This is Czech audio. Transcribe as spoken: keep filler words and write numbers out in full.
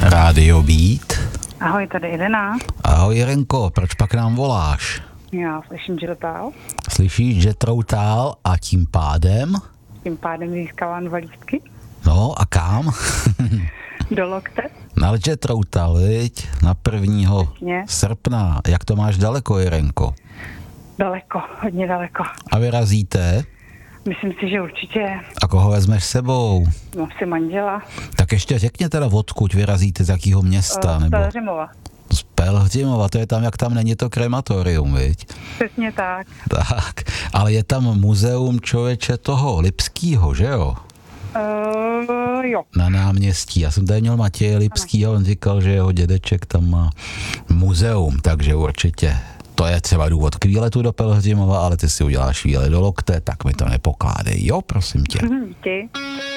Rádio Beat. Ahoj, tady Irena. Ahoj Jirenko, proč pak nám voláš? Já slyším Jethro. Slyšíš Jethro Tull a tím pádem? Tím pádem získávám dva lístky. No a kam? Do Lokte. Na Jethro Tull, viď? Na prvního Přesně. srpna. Jak to máš daleko, Jirenko? Daleko, hodně daleko. A vyrazíte? Myslím si, že určitě. A koho vezmeš s sebou? Mám si manžela. Tak ještě řekně teda, odkud vyrazíte, z jakého města? Uh, nebo... Pelhřimova. Z Pelhřimova, to je tam, jak tam není to krematorium, viď? Přesně tak. Tak, ale je tam muzeum člověče toho Lipskýho, že jo? Uh, jo. Na náměstí. Já jsem tady měl Matěje Lipskýho, on říkal, že jeho dědeček tam má muzeum, takže určitě to je třeba důvod k výletu do Pelhřimova, ale ty si uděláš výlet do Lokte, tak mi to nepokládej, jo, prosím tě. Díky.